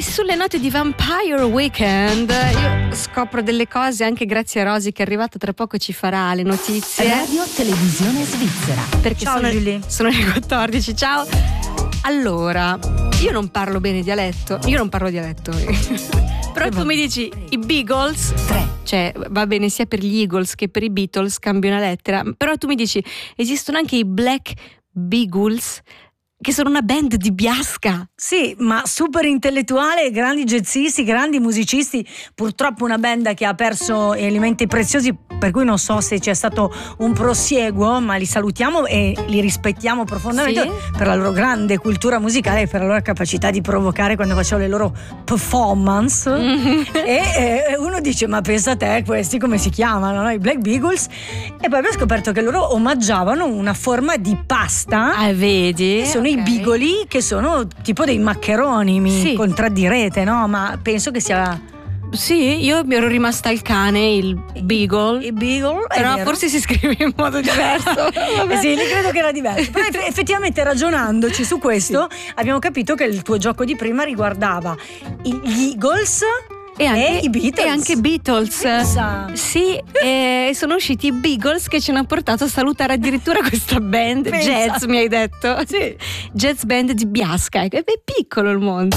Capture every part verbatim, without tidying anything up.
sulle note di Vampire Weekend io scopro delle cose anche grazie a Rosy, che è arrivata tra poco, ci farà le notizie. Radio Televisione Svizzera. Perché ciao, sono, Giulia. sono le quattordici. Ciao. Allora, io non parlo bene dialetto, io non parlo dialetto. Però tu mi dici i Beagles, Tre. cioè va bene sia per gli Eagles che per i Beatles, cambio una lettera, però tu mi dici esistono anche i Black Beagles, che sono una band di Biasca. Sì, ma super intellettuale, grandi jazzisti, grandi musicisti. Purtroppo una band che ha perso elementi preziosi, per cui non so se c'è stato un prosieguo, ma li salutiamo e li rispettiamo profondamente, sì, per la loro grande cultura musicale e per la loro capacità di provocare quando facevano le loro performance. Mm-hmm. E eh, uno dice, ma pensa a te, questi come si chiamano, no? I Black Beagles. E poi abbiamo scoperto che loro omaggiavano una forma di pasta. Ah, vedi? Sono okay. I bigoli, che sono tipo dei maccheroni, mi sì. contraddirete, no? Ma penso che sia... Sì, io mi ero rimasta al cane, il Beagle. Il Beagle, però forse si scrive in modo diverso. Eh sì, credo che era diverso. Però effettivamente, ragionandoci su questo, sì, abbiamo capito che il tuo gioco di prima riguardava gli Eagles e anche, e i Beatles. E anche Beatles. Pensa. Sì, e sono usciti i Beagles che ci hanno portato a salutare addirittura questa band. Pensa. Jazz, mi hai detto? Sì. Jazz band di Biasca. È piccolo il mondo.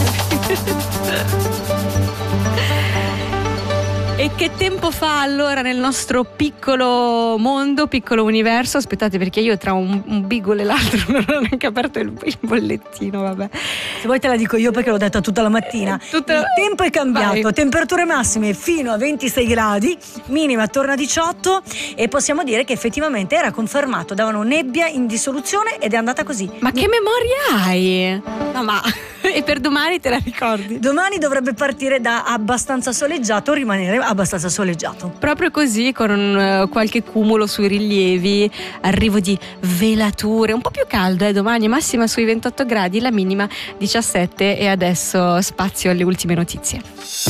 E che tempo fa allora nel nostro piccolo mondo, piccolo universo? Aspettate, perché io tra un, un Beagle e l'altro non ho neanche aperto il, il bollettino, vabbè. Se vuoi te la dico io, perché l'ho detta tutta la mattina. Tutta... Il tempo è cambiato. Vai. Temperature massime fino a ventisei gradi, minima attorno a diciotto, e possiamo dire che effettivamente era confermato, davano nebbia in dissoluzione ed è andata così. Ma che memoria hai? No, ma e per domani te la ricordi? Domani dovrebbe partire da abbastanza soleggiato, rimanere abbastanza soleggiato. Proprio così, con un, uh, qualche cumulo sui rilievi, arrivo di velature, un po' più caldo eh, domani, massima sui ventotto gradi, la minima diciassette. E adesso spazio alle ultime notizie.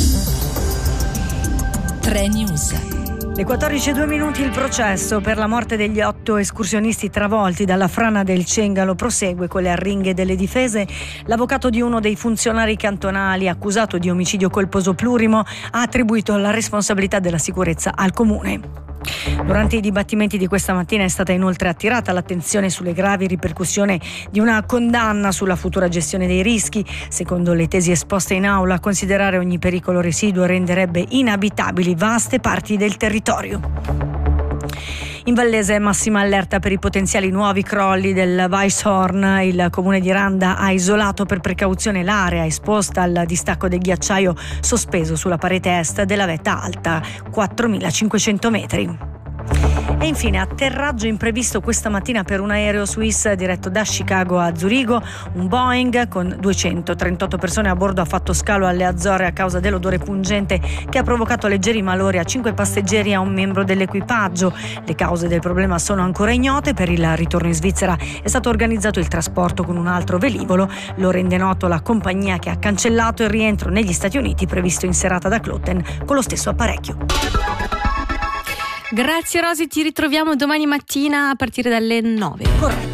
Tre News. Le quattordici e due minuti. Il processo per la morte degli otto escursionisti travolti dalla frana del Cengalo prosegue con le arringhe delle difese. L'avvocato di uno dei funzionari cantonali accusato di omicidio colposo plurimo ha attribuito la responsabilità della sicurezza al comune. Durante i dibattimenti di questa mattina è stata inoltre attirata l'attenzione sulle gravi ripercussioni di una condanna sulla futura gestione dei rischi. Secondo le tesi esposte in aula, considerare ogni pericolo residuo renderebbe inabitabili vaste parti del territorio. In Vallese massima allerta per i potenziali nuovi crolli del Weisshorn. Il comune di Randa ha isolato per precauzione l'area esposta al distacco del ghiacciaio sospeso sulla parete est della vetta alta quattromilacinquecento metri. E infine atterraggio imprevisto questa mattina per un aereo Swiss diretto da Chicago a Zurigo. Un Boeing con duecentotrentotto persone a bordo ha fatto scalo alle Azzorre a causa dell'odore pungente che ha provocato leggeri malori a cinque passeggeri e a un membro dell'equipaggio. Le cause del problema sono ancora ignote. Per il ritorno in Svizzera è stato organizzato il trasporto con un altro velivolo. Lo rende noto la compagnia, che ha cancellato il rientro negli Stati Uniti previsto in serata da Kloten con lo stesso apparecchio. Grazie Rosy, ti ritroviamo domani mattina a partire dalle nove. Corretto.